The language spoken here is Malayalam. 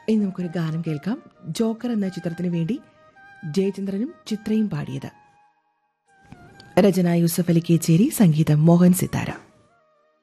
ഇനി നമുക്കൊരു ഗാനം കേൾക്കാം. ജോക്കർ എന്ന ചിത്രത്തിനു വേണ്ടി ജയചന്ദ്രനും ചിത്രയും പാടിയത്. രചന യൂസഫ് അലി കേച്ചേരി, സംഗീതം മോഹൻ സിതാര.